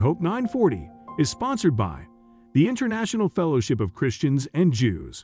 Hope 940 is sponsored by the International Fellowship of Christians and Jews.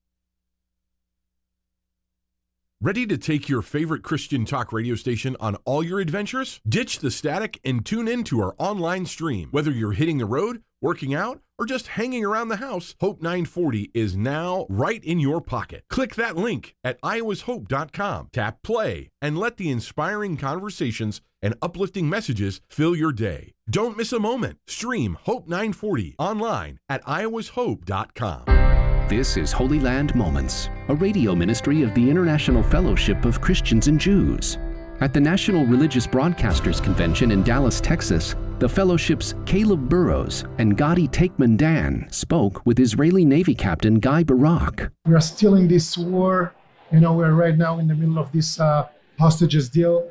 Ready to take your favorite Christian talk radio station on all your adventures? Ditch the static and tune in to our online stream. Whether you're hitting the road, working out, or just hanging around the house, Hope 940 is now right in your pocket. Click that link at iowashope.com, tap play, and let the inspiring conversations and uplifting messages fill your day. Don't miss a moment. Stream Hope 940 online at iowashope.com. This is Holy Land Moments, a radio ministry of the International Fellowship of Christians and Jews. At the National Religious Broadcasters Convention in Dallas, Texas, the fellowship's Caleb Burrows and Gadi Takeman-Dan spoke with Israeli Navy Captain Guy Barak. We are still in this war. We're right now in the middle of this hostages deal.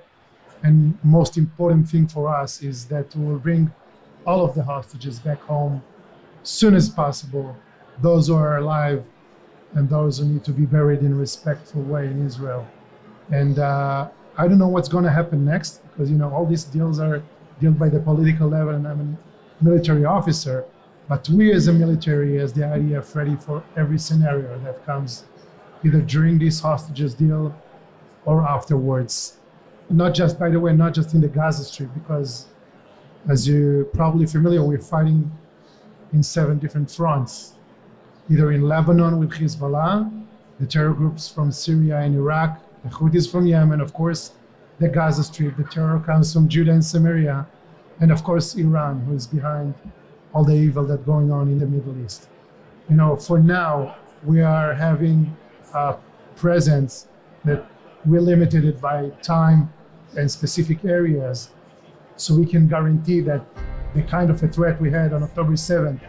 And most important thing for us is that we will bring all of the hostages back home as soon as possible. Those who are alive and those who need to be buried in a respectful way in Israel. And I don't know what's going to happen next because, all these deals are dealt by the political level and I'm a military officer. But we as a military, as the IDF, ready for every scenario that comes either during this hostages deal or afterwards. Not just in the Gaza Strip, because as you're probably familiar, we're fighting in 7 different fronts. Either in Lebanon with Hezbollah, the terror groups from Syria and Iraq, the Houthis from Yemen, of course, the Gaza Strip, the terror comes from Judah and Samaria, and of course Iran, who is behind all the evil that's going on in the Middle East. For now, we are having a presence that we're limited by time and specific areas, so we can guarantee that the kind of a threat we had on October 7th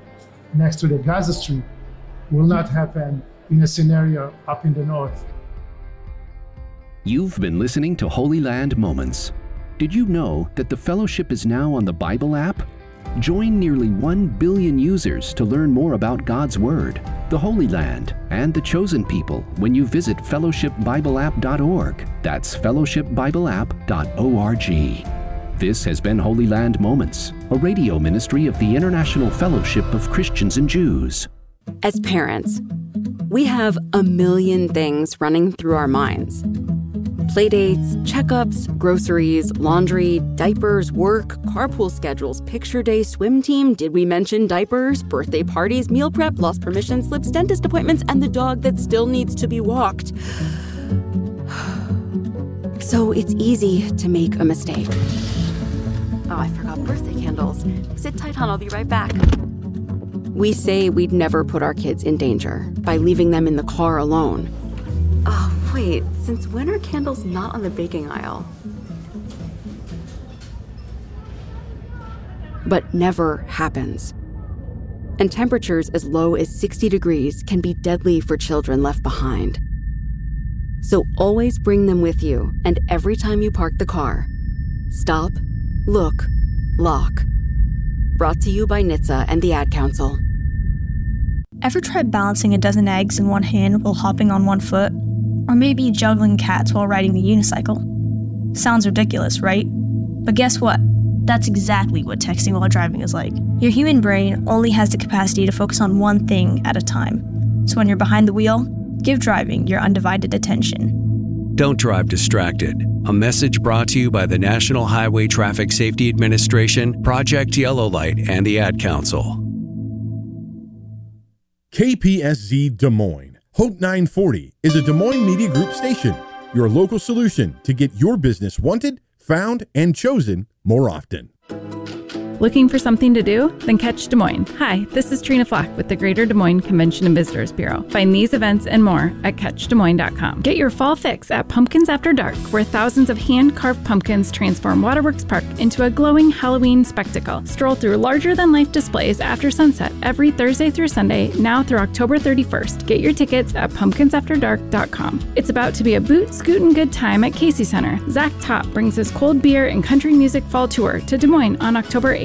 next to the Gaza Strip will not happen in a scenario up in the north. You've been listening to Holy Land Moments. Did you know that the fellowship is now on the Bible app? Join nearly 1 billion users to learn more about God's Word, the Holy Land, and the chosen people when you visit fellowshipbibleapp.org. That's fellowshipbibleapp.org. This has been Holy Land Moments, a radio ministry of the International Fellowship of Christians and Jews. As parents, we have a million things running through our minds. Playdates, checkups, groceries, laundry, diapers, work, carpool schedules, picture day, swim team, did we mention diapers, birthday parties, meal prep, lost permission slips, dentist appointments, and the dog that still needs to be walked. So it's easy to make a mistake. Oh, I forgot birthday candles. Sit tight, hon, I'll be right back. We say we'd never put our kids in danger by leaving them in the car alone. Oh, wait, since when are candles not on the baking aisle? But never happens. And temperatures as low as 60 degrees can be deadly for children left behind. So always bring them with you, and every time you park the car, stop, look, lock. Brought to you by NHTSA and the Ad Council. Ever tried balancing a dozen eggs in one hand while hopping on one foot? Or maybe juggling cats while riding the unicycle? Sounds ridiculous, right? But guess what? That's exactly what texting while driving is like. Your human brain only has the capacity to focus on one thing at a time. So when you're behind the wheel, give driving your undivided attention. Don't drive distracted. A message brought to you by the National Highway Traffic Safety Administration, Project Yellow Light, and the Ad Council. KPSZ Des Moines. Hope 940 is a Des Moines Media Group station, your local solution to get your business wanted, found, and chosen more often. Looking for something to do? Then catch Des Moines. Hi, this is Trina Flack with the Greater Des Moines Convention and Visitors Bureau. Find these events and more at catchdesmoines.com. Get your fall fix at Pumpkins After Dark, where thousands of hand-carved pumpkins transform Waterworks Park into a glowing Halloween spectacle. Stroll through larger-than-life displays after sunset every Thursday through Sunday, now through October 31st. Get your tickets at pumpkinsafterdark.com. It's about to be a boot, scoot, and good time at Casey Center. Zach Top brings his cold beer and country music fall tour to Des Moines on October 8th.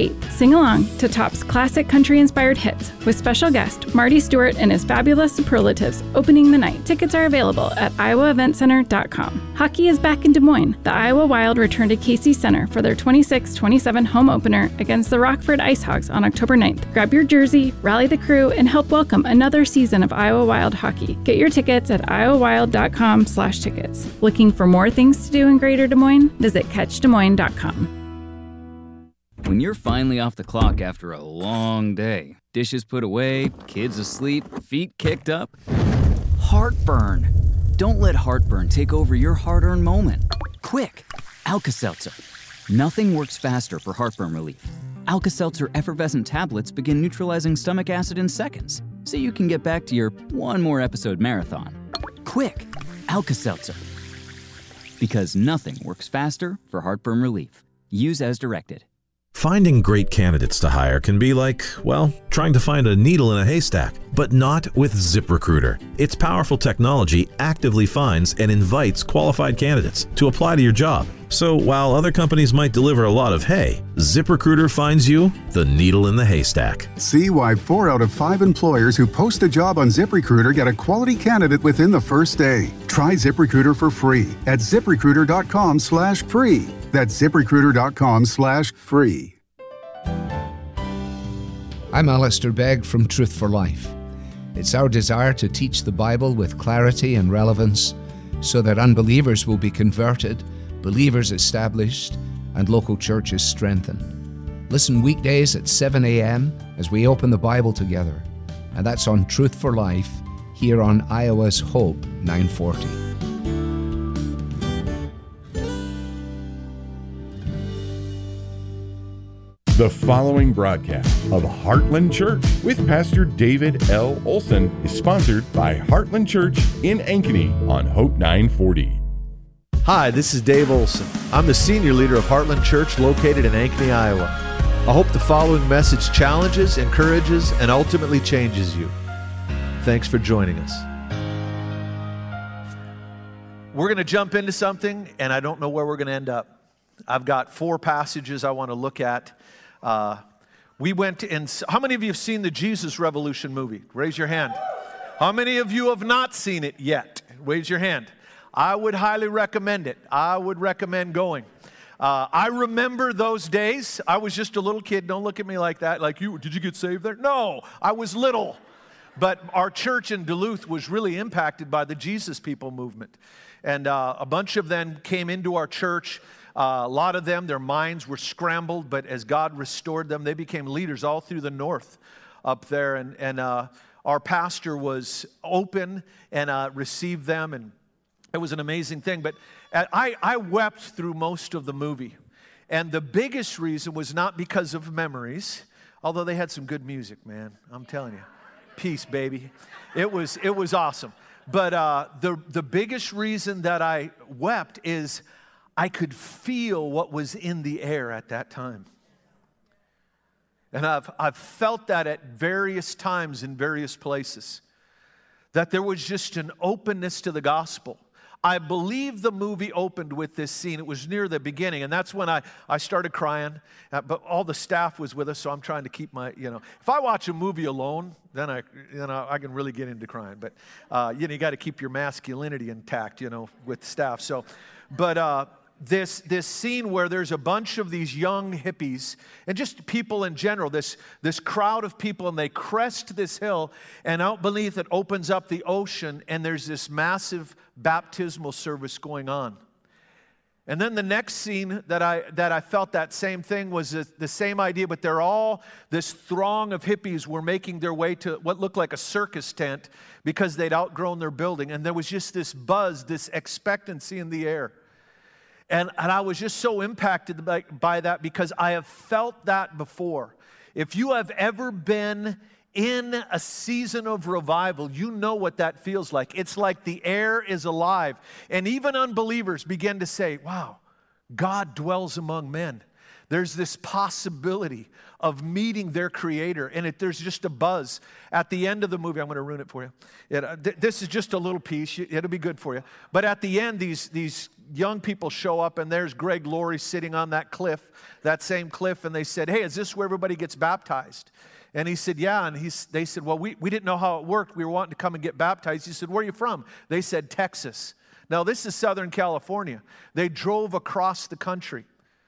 8. Sing along to Top's classic country-inspired hits with special guest Marty Stewart and his fabulous superlatives opening the night. Tickets are available at iowaeventcenter.com. Hockey is back in Des Moines. The Iowa Wild return to Casey Center for their 26-27 home opener against the Rockford IceHogs on October 9th. Grab your jersey, rally the crew, and help welcome another season of Iowa Wild hockey. Get your tickets at iowawild.com/tickets. Looking for more things to do in Greater Des Moines? Visit catchdesmoines.com. When you're finally off the clock after a long day, dishes put away, kids asleep, feet kicked up, heartburn. Don't let heartburn take over your hard-earned moment. Quick, Alka-Seltzer. Nothing works faster for heartburn relief. Alka-Seltzer effervescent tablets begin neutralizing stomach acid in seconds, so you can get back to your one more episode marathon. Quick, Alka-Seltzer. Because nothing works faster for heartburn relief. Use as directed. Finding great candidates to hire can be like, well, trying to find a needle in a haystack, but not with ZipRecruiter. Its powerful technology actively finds and invites qualified candidates to apply to your job. So while other companies might deliver a lot of hay, ZipRecruiter finds you the needle in the haystack. See why 4 out of 5 employers who post a job on ZipRecruiter get a quality candidate within the first day. Try ZipRecruiter for free at ZipRecruiter.com/free. That's ZipRecruiter.com/free. I'm Alistair Begg from Truth for Life. It's our desire to teach the Bible with clarity and relevance so that unbelievers will be converted, believers established, and local churches strengthened. Listen weekdays at 7 a.m. as we open the Bible together. And that's on Truth for Life here on Iowa's Hope 940. The following broadcast of Heartland Church with Pastor David L. Olson is sponsored by Heartland Church in Ankeny on Hope 940. Hi, this is Dave Olson. I'm the senior leader of Heartland Church located in Ankeny, Iowa. I hope the following message challenges, encourages, and ultimately changes you. Thanks for joining us. We're going to jump into something, and I don't know where we're going to end up. I've got 4 passages I want to look at. We went in. How many of you have seen the Jesus Revolution movie? Raise your hand. How many of you have not seen it yet? Raise your hand. I would highly recommend it. I would recommend going. I remember those days. I was just a little kid. Don't look at me like that. Like, did you get saved there? No, I was little. But our church in Duluth was really impacted by the Jesus People movement. And a bunch of them came into our church. A lot of them, their minds were scrambled, but as God restored them, they became leaders all through the north up there. And our pastor was open and received them, and it was an amazing thing. But I wept through most of the movie. And the biggest reason was not because of memories, although they had some good music, man. I'm telling you. Peace, baby. It was awesome. But the biggest reason that I wept is I could feel what was in the air at that time. And I've felt that at various times in various places, that there was just an openness to the gospel. I believe the movie opened with this scene. It was near the beginning, and that's when I started crying. But all the staff was with us, so I'm trying to keep my, if I watch a movie alone, then I can really get into crying. But you got to keep your masculinity intact, with staff. So, but this scene where there's a bunch of these young hippies and just people in general, this crowd of people, and they crest this hill, and out beneath it opens up the ocean, and there's this massive baptismal service going on. And then the next scene that I felt that same thing was the same idea, but they're all, this throng of hippies were making their way to what looked like a circus tent because they'd outgrown their building, and there was just this buzz, this expectancy in the air. And I was just so impacted by that because I have felt that before. If you have ever been in a season of revival, you know what that feels like. It's like the air is alive. And even unbelievers begin to say, wow, God dwells among men. There's this possibility of meeting their Creator, and there's just a buzz. At the end of the movie, I'm going to ruin it for you. This is just a little piece. It'll be good for you. But at the end, these young people show up, and there's Greg Laurie sitting on that cliff, that same cliff, and they said, hey, is this where everybody gets baptized? And he said, yeah. And they said, well, we didn't know how it worked. We were wanting to come and get baptized. He said, where are you from? They said, Texas. Now, this is Southern California. They drove across the country.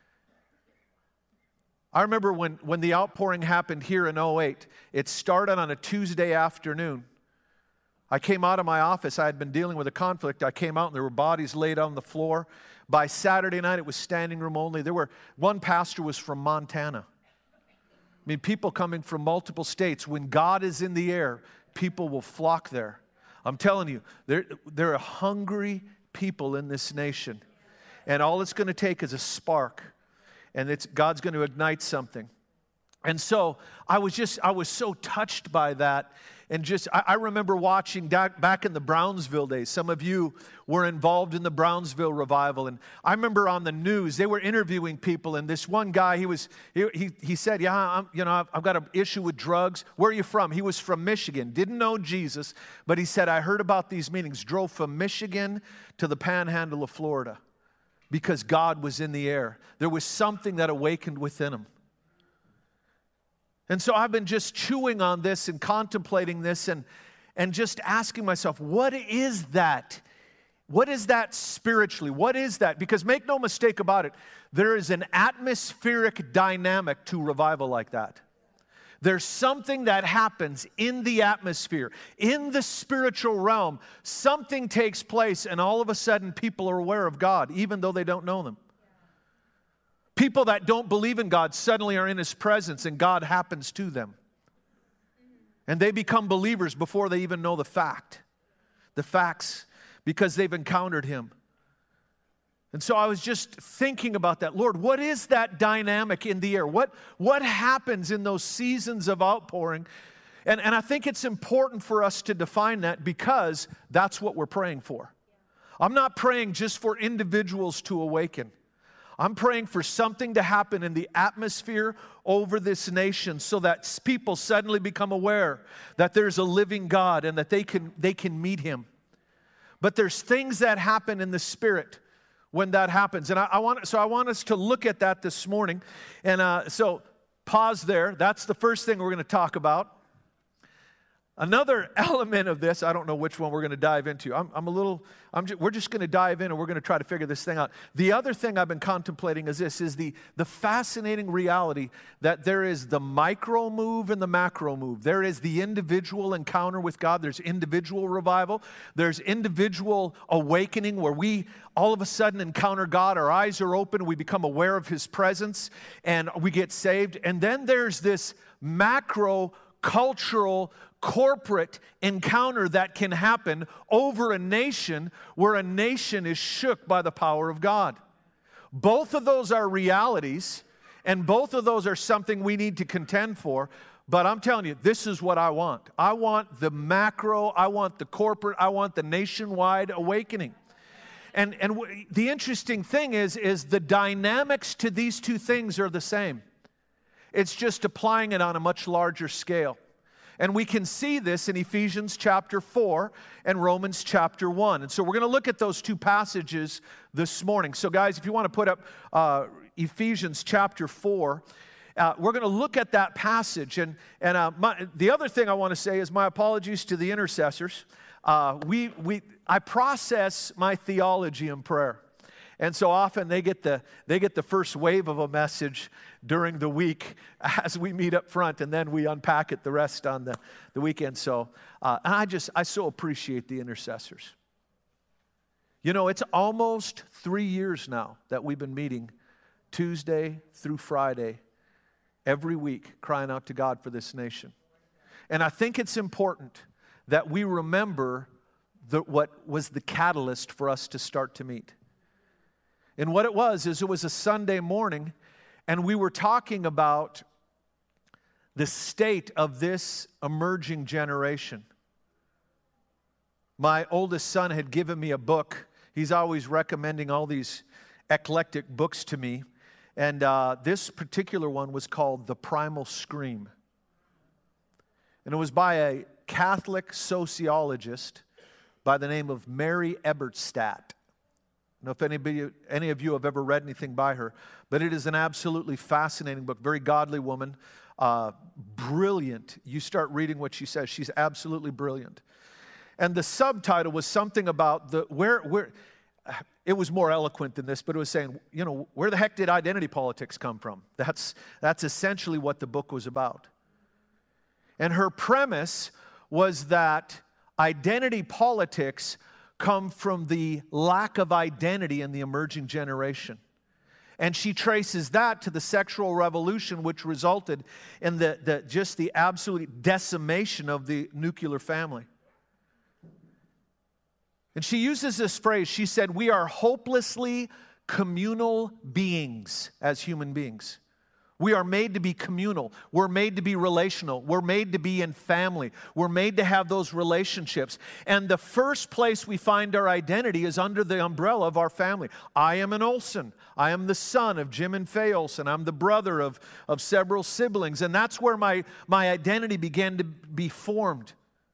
I remember when the outpouring happened here in 2008, it started on a Tuesday afternoon. I came out of my office. I had been dealing with a conflict. I came out and there were bodies laid on the floor. By Saturday night, it was standing room only. One pastor was from Montana. I mean, people coming from multiple states. When God is in the air, people will flock there. I'm telling you, there are hungry people in this nation. And all it's going to take is a spark. And God's going to ignite something. And so I was so touched by that. And I remember watching back in the Brownsville days. Some of you were involved in the Brownsville revival. And I remember on the news, they were interviewing people. And this one guy, he said, yeah, I've got an issue with drugs. Where are you from? He was from Michigan. Didn't know Jesus. But he said, I heard about these meetings. Drove from Michigan to the panhandle of Florida. Because God was in the air. There was something that awakened within him. And so I've been just chewing on this and contemplating this and just asking myself, what is that? What is that spiritually? What is that? Because make no mistake about it, there is an atmospheric dynamic to revival like that. There's something that happens in the atmosphere, in the spiritual realm. Something takes place, and all of a sudden people are aware of God, even though they don't know them. People that don't believe in God suddenly are in His presence, and God happens to them. And they become believers before they even know the facts, because they've encountered Him. And so I was just thinking about that. Lord, what is that dynamic in the air? What happens in those seasons of outpouring? And I think it's important for us to define that because that's what we're praying for. I'm not praying just for individuals to awaken. I'm praying for something to happen in the atmosphere over this nation so that people suddenly become aware that there's a living God and that they can meet Him. But there's things that happen in the Spirit when that happens. And I want us to look at that this morning. And so pause there. That's the first thing we're going to talk about. Another element of this, I don't know which one we're going to dive into. We're just going to dive in and we're going to try to figure this thing out. The other thing I've been contemplating is the fascinating reality that there is the micro move and the macro move. There is the individual encounter with God. There's individual revival. There's individual awakening where we all of a sudden encounter God. Our eyes are open. We become aware of His presence and we get saved. And then there's this macro cultural corporate encounter that can happen over a nation where a nation is shook by the power of God. Both of those are realities, and both of those are something we need to contend for. But I'm telling you, this is what I want. I want the macro, I want the corporate, I want the nationwide awakening. And the interesting thing is the dynamics to these two things are the same. It's just applying it on a much larger scale. And we can see this in Ephesians chapter 4 and Romans chapter 1. And so we're going to look at those two passages this morning. So guys, if you want to put up Ephesians chapter 4, we're going to look at that passage. And the other thing I want to say is my apologies to the intercessors. I process my theology in prayer. And so often they get the first wave of a message during the week as we meet up front, and then we unpack it the rest on the weekend. So I so appreciate the intercessors. You know, it's almost 3 years now that we've been meeting Tuesday through Friday every week, crying out to God for this nation. And I think it's important that we remember what was the catalyst for us to start to meet. And what it was a Sunday morning, and we were talking about the state of this emerging generation. My oldest son had given me a book. He's always recommending all these eclectic books to me. And this particular one was called The Primal Scream. And it was by a Catholic sociologist by the name of Mary Eberstadt. I don't know if any of you have ever read anything by her, but it is an absolutely fascinating book. Very godly woman, brilliant. You start reading what she says, she's absolutely brilliant. And the subtitle was something about where it was more eloquent than this, but it was saying, where the heck did identity politics come from? That's essentially what the book was about. And her premise was that identity politics come from the lack of identity in the emerging generation. And she traces that to the sexual revolution, which resulted in just the absolute decimation of the nuclear family. And she uses this phrase. She said, we are hopelessly communal beings as human beings. We are made to be communal. We're made to be relational. We're made to be in family. We're made to have those relationships. And the first place we find our identity is under the umbrella of our family. I am an Olsen. I am the son of Jim and Faye Olsen. I'm the brother of several siblings. And that's where my identity began to be formed.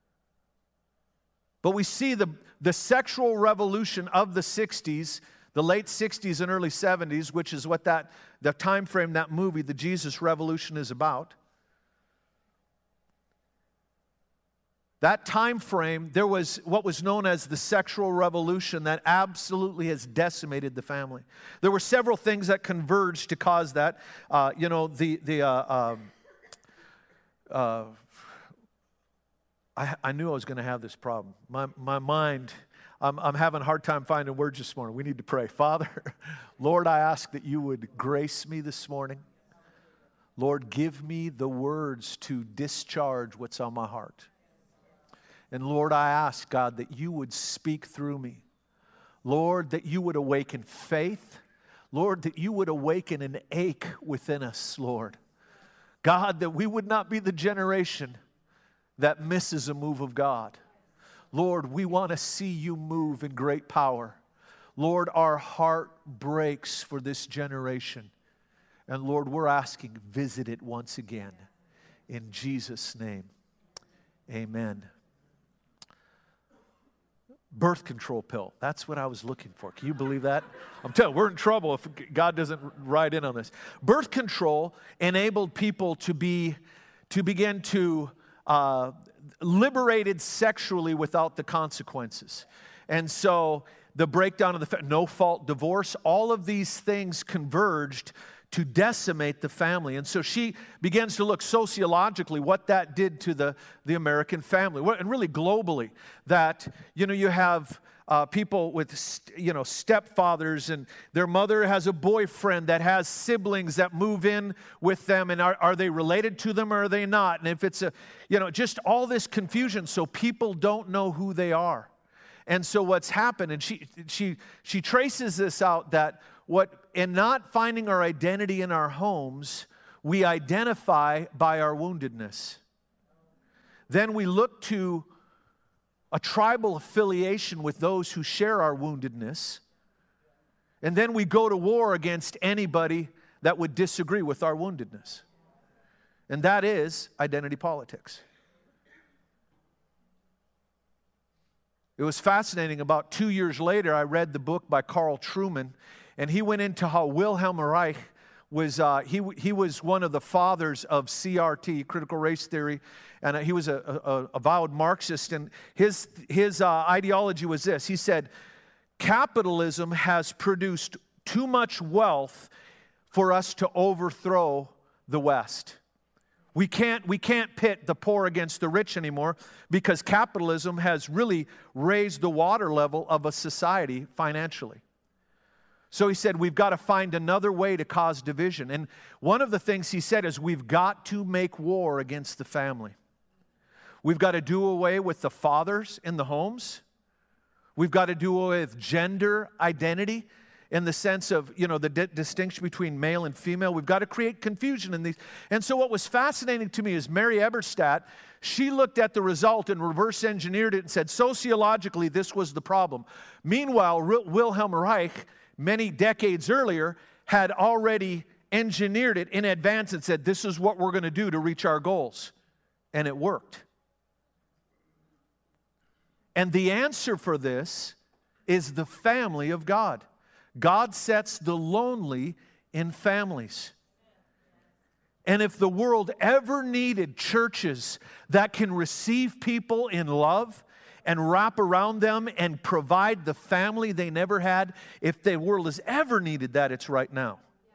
But we see the sexual revolution of the 60s, the late 60s and early 70s, which is what the time frame that movie, The Jesus Revolution, is about. That time frame, there was what was known as the sexual revolution that absolutely has decimated the family. There were several things that converged to cause that. I knew I was going to have this problem. My mind, I'm having a hard time finding words this morning. We need to pray. Father, Lord, I ask that you would grace me this morning. Lord, give me the words to discharge what's on my heart. And Lord, I ask, God, that you would speak through me. Lord, that you would awaken faith. Lord, that you would awaken an ache within us, Lord. God, that we would not be the generation that misses a move of God. Lord, we want to see you move in great power. Lord, our heart breaks for this generation. And Lord, we're asking, visit it once again. In Jesus' name, amen. Birth control pill. That's what I was looking for. Can you believe that? I'm telling you, we're in trouble if God doesn't ride in on this. Birth control enabled people to begin to liberated sexually without the consequences. And so the breakdown of the no-fault divorce, all of these things converged to decimate the family. And so she begins to look sociologically what that did to the American family, and really globally, that, you have people with, stepfathers, and their mother has a boyfriend that has siblings that move in with them, and are they related to them or are they not? And if it's just all this confusion, so people don't know who they are. And so what's happened, and she traces this out, that in not finding our identity in our homes, we identify by our woundedness. Then we look to a tribal affiliation with those who share our woundedness. And then we go to war against anybody that would disagree with our woundedness. And that is identity politics. It was fascinating. About 2 years later, I read the book by Carl Trueman, and he went into how Wilhelm Reich was, he was one of the fathers of CRT, critical race theory, and he was a avowed Marxist, and his ideology was this. He said, capitalism has produced too much wealth for us to overthrow the West. We can't pit the poor against the rich anymore, because capitalism has really raised the water level of a society financially. So he said, we've got to find another way to cause division. And one of the things he said is, we've got to make war against the family. We've got to do away with the fathers in the homes. We've got to do away with gender identity in the sense of, the distinction between male and female. We've got to create confusion in these. And so what was fascinating to me is Mary Eberstadt, she looked at the result and reverse engineered it and said, sociologically, this was the problem. Meanwhile, Wilhelm Reich, many decades earlier, had already engineered it in advance and said, this is what we're going to do to reach our goals. And it worked. And the answer for this is the family of God. God sets the lonely in families. And if the world ever needed churches that can receive people in love and wrap around them and provide the family they never had, if the world has ever needed that, it's right now.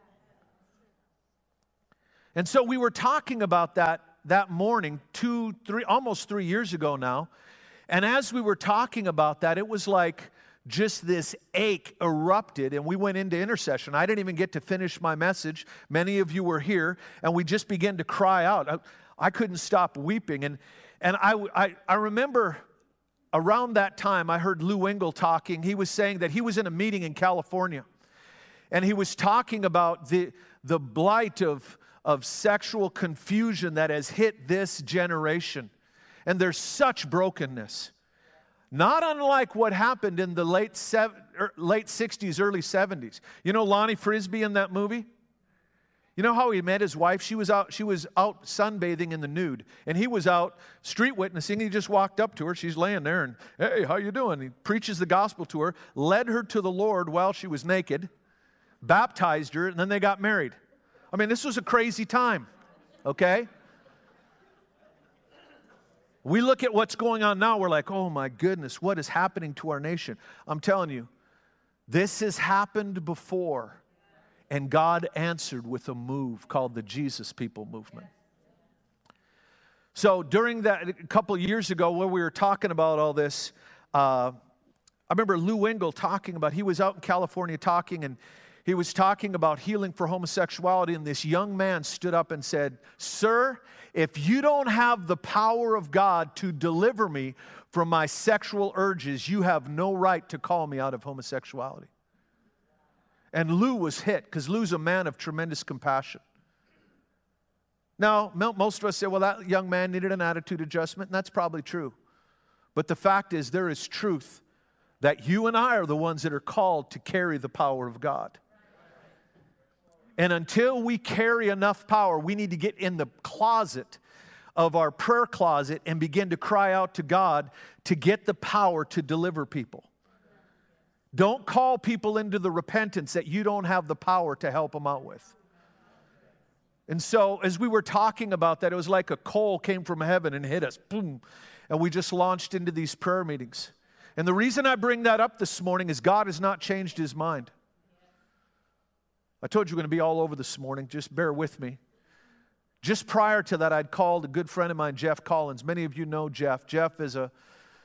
And so we were talking about that morning, almost 3 years ago now. And as we were talking about that, it was like just this ache erupted, and we went into intercession. I didn't even get to finish my message. Many of you were here, and we just began to cry out. I couldn't stop weeping. And I remember around that time, I heard Lou Engle talking. He was saying that he was in a meeting in California, and he was talking about the blight of sexual confusion that has hit this generation. And there's such brokenness. Not unlike what happened in the late 60s, early 70s. You know Lonnie Frisbee in that movie? You know how he met his wife? She was out sunbathing in the nude. And he was out street witnessing. He just walked up to her. She's laying there and, hey, how you doing? He preaches the gospel to her, led her to the Lord while she was naked, baptized her, and then they got married. I mean, this was a crazy time, okay? We look at what's going on now, we're like, oh my goodness, what is happening to our nation? I'm telling you, this has happened before, and God answered with a move called the Jesus People Movement. So during that, a couple of years ago, when we were talking about all this, I remember Lou Engle talking about, he was out in California talking, and he was talking about healing for homosexuality, and this young man stood up and said, sir, if you don't have the power of God to deliver me from my sexual urges, you have no right to call me out of homosexuality. And Lou was hit, because Lou's a man of tremendous compassion. Now, most of us say, well, that young man needed an attitude adjustment, and that's probably true. But the fact is, there is truth that you and I are the ones that are called to carry the power of God. And until we carry enough power, we need to get in the closet of our prayer closet and begin to cry out to God to get the power to deliver people. Don't call people into the repentance that you don't have the power to help them out with. And so as we were talking about that, it was like a coal came from heaven and hit us. Boom. And we just launched into these prayer meetings. And the reason I bring that up this morning is God has not changed His mind. I told you we're going to be all over this morning. Just bear with me. Just prior to that, I'd called a good friend of mine, Jeff Collins. Many of you know Jeff. Jeff is a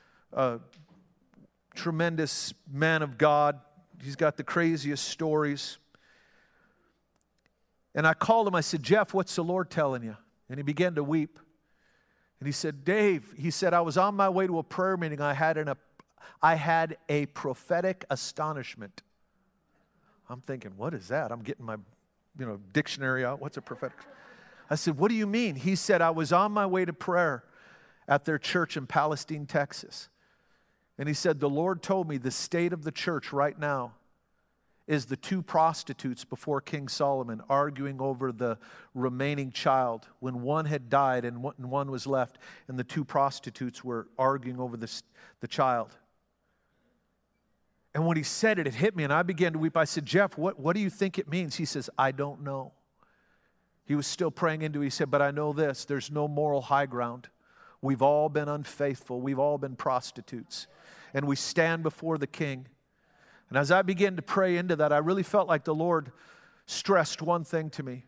tremendous man of God. He's got the craziest stories. And I called him. I said, Jeff, what's the Lord telling you? And he began to weep. And he said, Dave, he said, I was on my way to a prayer meeting. I had a prophetic astonishment. I'm thinking, what is that? I'm getting my, dictionary out. What's a prophetic? I said, what do you mean? He said, I was on my way to prayer at their church in Palestine, Texas. And he said, the Lord told me the state of the church right now is the two prostitutes before King Solomon arguing over the remaining child when one had died and one was left, and the two prostitutes were arguing over the child. And when he said it, it hit me, and I began to weep. I said, Jeff, what do you think it means? He says, I don't know. He was still praying into it. He said, but I know this, there's no moral high ground. We've all been unfaithful. We've all been prostitutes. And we stand before the King. And as I began to pray into that, I really felt like the Lord stressed one thing to me.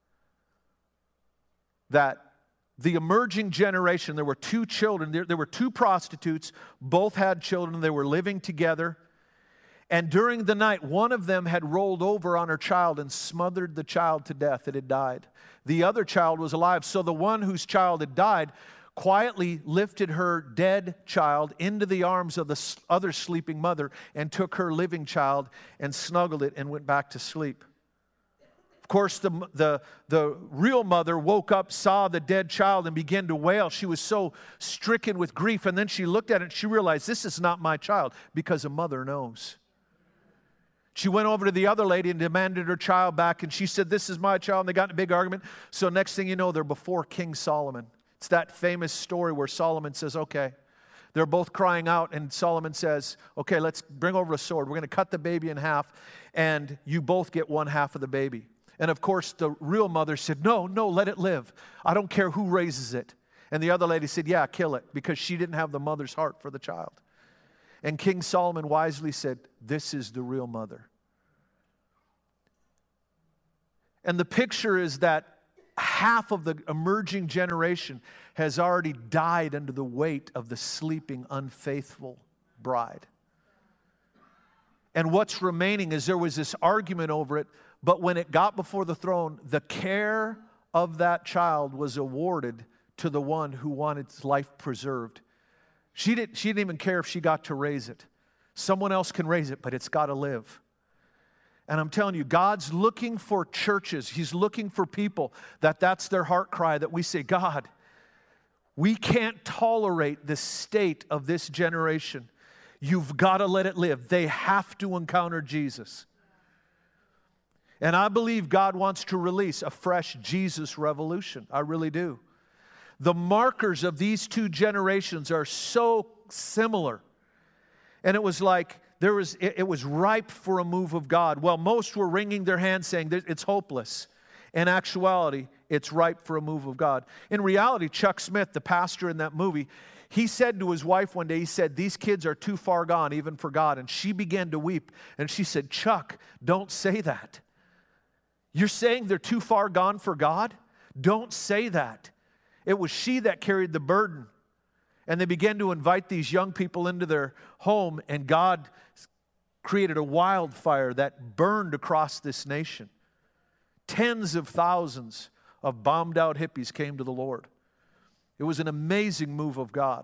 That the emerging generation, there were two children, there were two prostitutes, both had children, they were living together. And during the night, one of them had rolled over on her child and smothered the child to death. It had died. The other child was alive. So the one whose child had died quietly lifted her dead child into the arms of the other sleeping mother and took her living child and snuggled it and went back to sleep. Of course, the real mother woke up, saw the dead child, and began to wail. She was so stricken with grief. And then she looked at it and she realized, this is not my child, because a mother knows. She went over to the other lady and demanded her child back, and she said, this is my child, and they got in a big argument. So next thing you know, they're before King Solomon. It's that famous story where Solomon says, okay. They're both crying out, and Solomon says, okay, let's bring over a sword. We're going to cut the baby in half, and you both get one half of the baby. And of course, the real mother said, no, let it live. I don't care who raises it. And the other lady said, yeah, kill it, because she didn't have the mother's heart for the child. And King Solomon wisely said, this is the real mother. And the picture is that half of the emerging generation has already died under the weight of the sleeping, unfaithful bride. And what's remaining is there was this argument over it, but when it got before the throne, the care of that child was awarded to the one who wanted its life preserved. She didn't even care if she got to raise it. Someone else can raise it, but it's got to live. And I'm telling you, God's looking for churches. He's looking for people that's their heart cry, that we say, God, we can't tolerate the state of this generation. You've got to let it live. They have to encounter Jesus. And I believe God wants to release a fresh Jesus revolution. I really do. The markers of these two generations are so similar. And it was like, it was ripe for a move of God. Well, most were wringing their hands saying it's hopeless. In actuality, it's ripe for a move of God. In reality, Chuck Smith, the pastor in that movie, he said to his wife one day, he said, these kids are too far gone even for God. And she began to weep. And she said, Chuck, don't say that. You're saying they're too far gone for God? Don't say that. It was she that carried the burden. And they began to invite these young people into their home, and God created a wildfire that burned across this nation. Tens of thousands of bombed out hippies came to the Lord. It was an amazing move of God.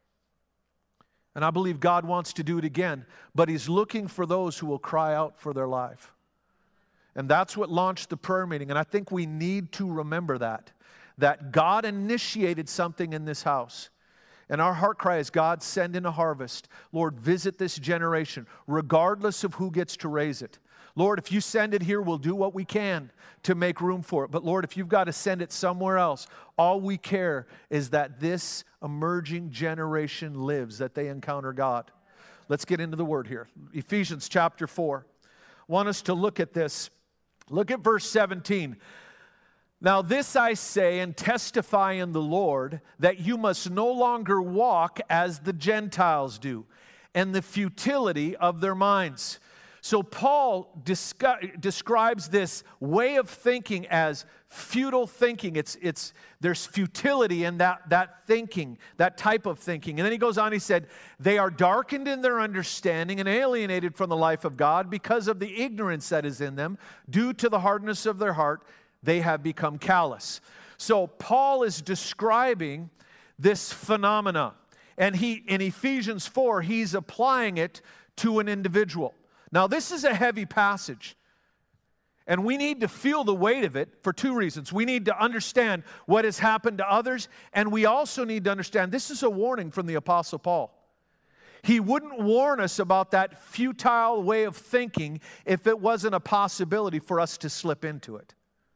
And I believe God wants to do it again, but He's looking for those who will cry out for their life. And that's what launched the prayer meeting. And I think we need to remember that God initiated something in this house. And our heart cry is, God, send in a harvest. Lord, visit this generation, regardless of who gets to raise it. Lord, if you send it here, we'll do what we can to make room for it. But Lord, if you've got to send it somewhere else, all we care is that this emerging generation lives, that they encounter God. Let's get into the Word here. Ephesians chapter 4. I want us to look at this. Look at verse 17. Now this I say and testify in the Lord, that you must no longer walk as the Gentiles do, and the futility of their minds. So Paul describes this way of thinking as futile thinking. There's futility in that thinking, that type of thinking. And then he goes on, he said, they are darkened in their understanding and alienated from the life of God because of the ignorance that is in them, due to the hardness of their heart. They have become callous. So Paul is describing this phenomena. And in Ephesians 4, he's applying it to an individual. Now, this is a heavy passage. And we need to feel the weight of it for two reasons. We need to understand what has happened to others. And we also need to understand this is a warning from the Apostle Paul. He wouldn't warn us about that futile way of thinking if it wasn't a possibility for us to slip into it.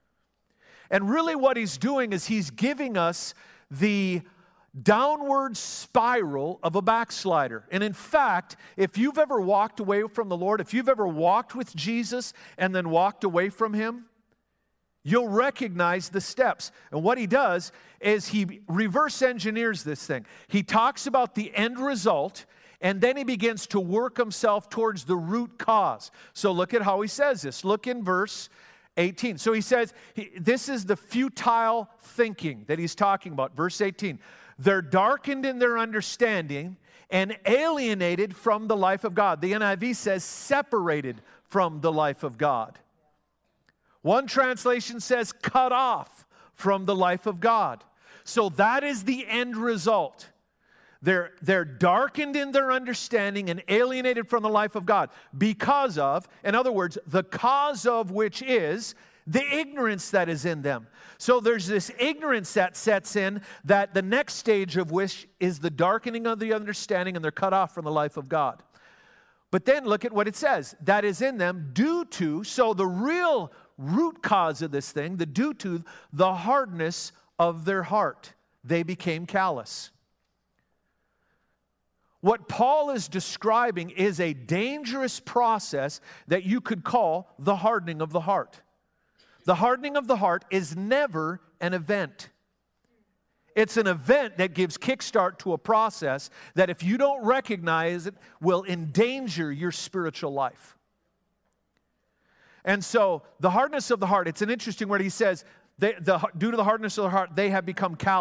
And really what he's doing is he's giving us the downward spiral of a backslider. And in fact, if you've ever walked away from the Lord, if you've ever walked with Jesus and then walked away from Him, you'll recognize the steps. And what he does is he reverse engineers this thing. He talks about the end result, and then he begins to work himself towards the root cause. So look at how he says this. Look in verse 18. So he says, this is the futile thinking that he's talking about. Verse 18. They're darkened in their understanding and alienated from the life of God. The NIV says separated from the life of God. One translation says cut off from the life of God. So that is the end result. They're darkened in their understanding and alienated from the life of God because of, in other words, the cause of which is the ignorance that is in them. So there's this ignorance that sets in, that the next stage of which is the darkening of the understanding, and they're cut off from the life of God. But then look at what it says. That is in them due to, so the real root cause of this thing, due to the hardness of their heart. They became callous. What Paul is describing is a dangerous process that you could call the hardening of the heart. The hardening of the heart is never an event. It's an event that gives kickstart to a process that if you don't recognize it will endanger your spiritual life. And so the hardness of the heart, it's an interesting word. He says, due to the hardness of the heart, they have become callous.